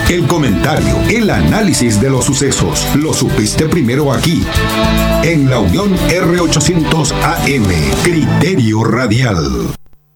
El comentario, el análisis de los sucesos, lo supiste primero aquí, en la Unión R800 AM, Criterio Radial.